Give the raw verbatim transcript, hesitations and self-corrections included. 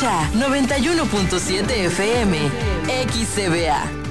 Escucha noventa y uno punto siete F M, X C B A.